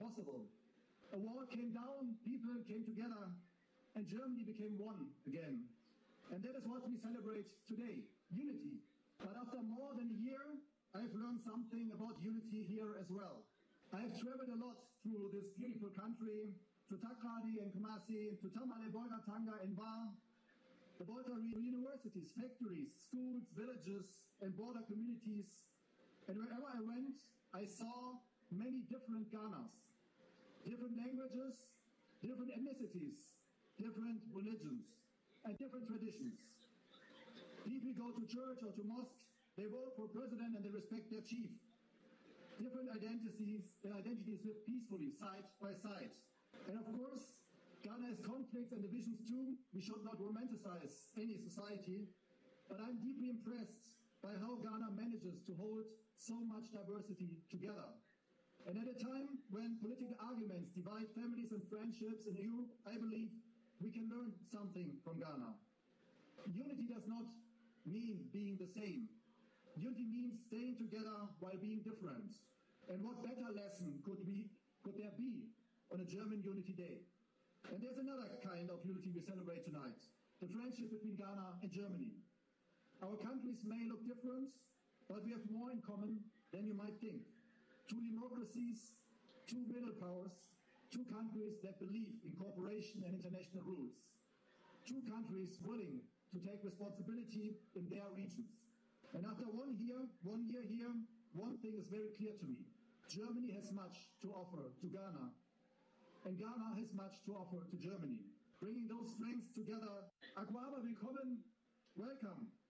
possible. A wall came down, people came together, and Germany became one again. And that is what we celebrate today, unity. But after more than a year, I've learned something about unity here as well. I have traveled a lot through this beautiful country, to Takrady and Kumasi, to Tamale, Bolgatanga and Var, the Volta universities, factories, schools, villages and border communities. And wherever I went, I saw many different Ghanas, different languages, different ethnicities, different religions and different traditions. People go to church or to mosque, they vote for president and they respect their chief. Different identities live peacefully, side by side. And of course, Ghana has conflicts and divisions too. We should not romanticize any society, but I'm deeply impressed by how Ghana manages to hold so much diversity together. And at a time when political arguments divide families and friendships in Europe, I believe we can learn something from Ghana. Unity does not mean being the same. Unity means staying together while being different. And what better lesson could there be on a German Unity Day? And there's another kind of unity we celebrate tonight, the friendship between Ghana and Germany. Our countries may look different, but we have more in common than you might think. Two democracies, two middle powers, two countries that believe in cooperation and international rules. Two countries willing to take responsibility in their regions. And after 1 year here, one thing is very clear to me. Germany has much to offer to Ghana, and Ghana has much to offer to Germany. Bringing those strengths together. Akwaba, willkommen, welcome.